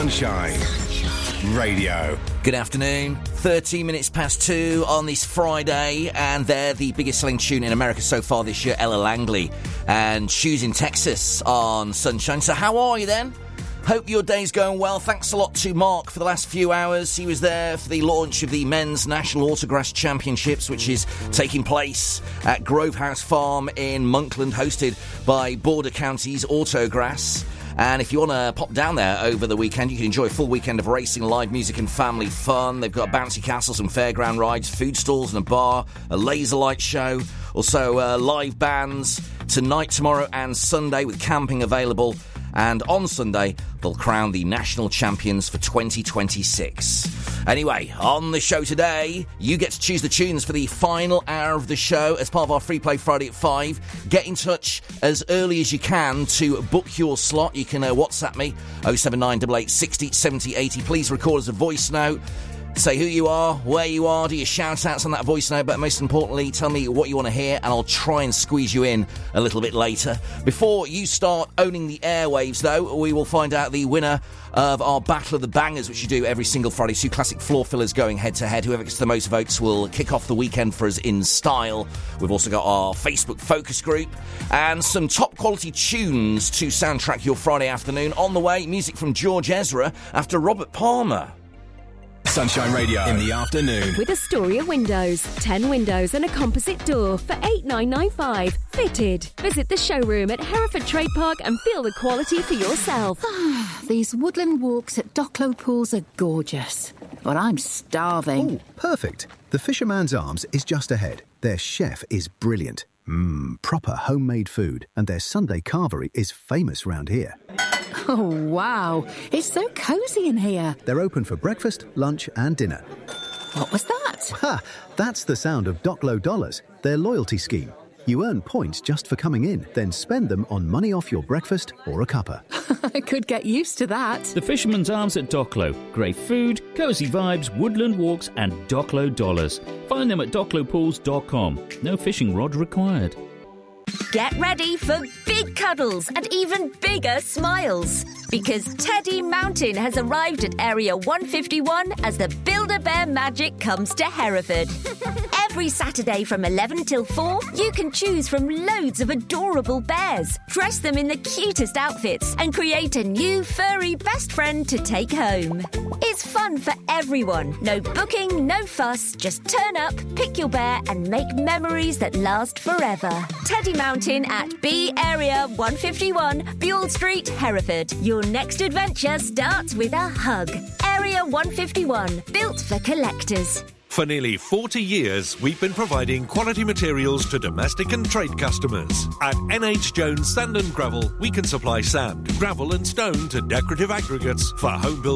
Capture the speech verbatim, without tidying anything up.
Sunshine Radio. Good afternoon. thirteen minutes past two on this Friday, and they're the biggest selling tune in America so far this year, Ella Langley, and Shoes in Texas on Sunshine. So how are you then? Hope your day's going well. Thanks a lot to Mark for the last few hours. He was there for the launch of the Men's National Autograss Championships, which is taking place at Grove House Farm in Monkland, hosted by Border Counties Autograss. And if you want to pop down there over the weekend, you can enjoy a full weekend of racing, live music and family fun. They've got a bouncy castle, some fairground rides, food stalls and a bar, a laser light show, also uh, live bands tonight, tomorrow and Sunday with camping available. And on Sunday, they'll crown the national champions for twenty twenty-six. Anyway, on the show today, you get to choose the tunes for the final hour of the show as part of our Free Play Friday at five. Get in touch as early as you can to book your slot. You can uh, WhatsApp me, oh seven nine eight eight six oh seven oh eight oh. Please record as a voice note. Say who you are, where you are, do your shout-outs on that voice note, but most importantly, tell me what you want to hear, and I'll try and squeeze you in a little bit later. Before you start owning the airwaves, though, we will find out the winner of our Battle of the Bangers, which you do every single Friday. Two classic floor fillers going head-to-head. Whoever gets the most votes will kick off the weekend for us in style. We've also got our Facebook focus group and some top-quality tunes to soundtrack your Friday afternoon. On the way, music from George Ezra after Robert Palmer. Sunshine Radio in the afternoon. With Astoria Windows. ten windows and a composite door for eight thousand nine hundred ninety-five. Fitted. Visit the showroom at Hereford Trade Park and feel the quality for yourself. These woodland walks at Docklow Pools are gorgeous. But I'm starving. Oh, perfect. The Fisherman's Arms is just ahead. Their chef is brilliant. Mmm, proper homemade food. And their Sunday carvery is famous round here. Oh, wow. It's so cosy in here. They're open for breakfast, lunch and dinner. What was that? Ha! That's the sound of Docklow Dollars, their loyalty scheme. You earn points just for coming in, then spend them on money off your breakfast or a cuppa. I could get used to that. The Fisherman's Arms at Docklow. Great food, cosy vibes, woodland walks and Docklow Dollars. Find them at docklow pools dot com. No fishing rod required. Get ready for big cuddles and even bigger smiles, because Teddy Mountain has arrived at Area one fifty-one as the Build-A-Bear magic comes to Hereford. Every Saturday from eleven till four, you can choose from loads of adorable bears, dress them in the cutest outfits and create a new furry best friend to take home. It's fun for everyone. No booking, no fuss, just turn up, pick your bear and make memories that last forever. Teddy Mountain at B Area one fifty-one, Buell Street, Hereford. Your next adventure starts with a hug. Area one fifty-one, built for collectors. For nearly forty years, we've been providing quality materials to domestic and trade customers. At N H Jones Sand and Gravel, we can supply sand, gravel and stone to decorative aggregates for home building.